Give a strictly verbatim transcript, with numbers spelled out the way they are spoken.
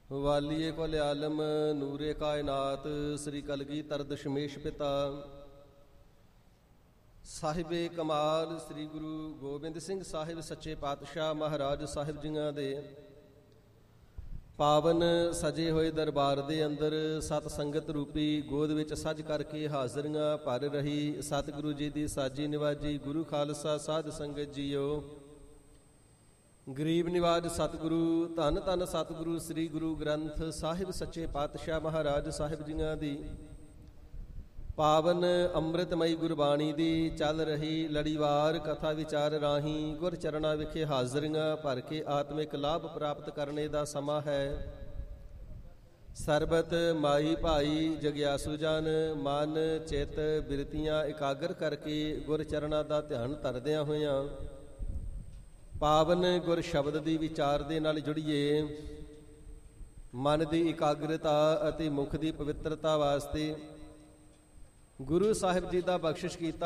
ਵਾਲੀਏ ਕੁਲ ਆਲਮ ਨੂਰੇ ਕਾਇਨਾਤ ਸ੍ਰੀ ਕਲਗੀਧਰ ਦਸ਼ਮੇਸ਼ ਪਿਤਾ ਸਾਹਿਬੇ ਕਮਾਲ ਸ੍ਰੀ ਗੁਰੂ ਗੋਬਿੰਦ ਸਿੰਘ ਸਾਹਿਬ ਸੱਚੇ ਪਾਤਸ਼ਾਹ ਮਹਾਰਾਜ ਸਾਹਿਬ ਜੀਆਂ ਦੇ ਪਾਵਨ ਸਜੇ ਹੋਏ ਦਰਬਾਰ ਦੇ ਅੰਦਰ ਸਤ ਸੰਗਤ ਰੂਪੀ ਗੋਦ ਵਿੱਚ ਸੱਜ ਕਰਕੇ ਹਾਜ਼ਰੀਆਂ ਭਰ ਰਹੀ ਸਤਿਗੁਰੂ ਜੀ ਦੀ ਸਾਜੀ ਨਿਵਾਜੀ ਗੁਰੂ ਖਾਲਸਾ ਸਾਧ ਸੰਗਤ ਜੀਓ। ਗਰੀਬ ਨਿਵਾਜ ਸਤਿਗੁਰੂ ਧੰਨ ਧੰਨ ਸਤਿਗੁਰੂ ਸ੍ਰੀ ਗੁਰੂ ਗ੍ਰੰਥ ਸਾਹਿਬ ਸੱਚੇ ਪਾਤਸ਼ਾਹ ਮਹਾਰਾਜ ਸਾਹਿਬ ਜੀਆਂ ਦੀ ਪਾਵਨ ਅੰਮ੍ਰਿਤਮਈ ਗੁਰਬਾਣੀ ਦੀ ਚੱਲ ਰਹੀ ਲੜੀਵਾਰ ਕਥਾ ਵਿਚਾਰ ਰਾਹੀਂ ਗੁਰ ਚਰਨਾਂ ਵਿਖੇ ਹਾਜ਼ਰੀਆਂ ਭਰ ਕੇ ਆਤਮਿਕ ਲਾਭ ਪ੍ਰਾਪਤ ਕਰਨੇ ਦਾ ਸਮਾਂ ਹੈ। ਸਰਬਤ ਮਾਈ ਭਾਈ ਜਗਿਆਸੂ ਜਨ ਮਨ ਚਿੱਤ ਬਿਰਤੀਆਂ ਇਕਾਗਰ ਕਰਕੇ ਗੁਰ ਚਰਨਾਂ ਦਾ ਧਿਆਨ ਧਰਦਿਆਂ ਹੋਇਆਂ ਪਾਵਨ ਗੁਰ ਸ਼ਬਦ ਦੀ ਵਿਚਾਰ ਦੇ ਨਾਲ ਜੁੜੀਏ। ਮਨ ਦੀ ਇਕਾਗਰਤਾ ਅਤੇ ਮੁਖ ਦੀ ਪਵਿੱਤਰਤਾ ਵਾਸਤੇ ਗੁਰੂ ਸਾਹਿਬ ਜੀ ਦਾ ਬਖਸ਼ਿਸ਼ ਕੀਤਾ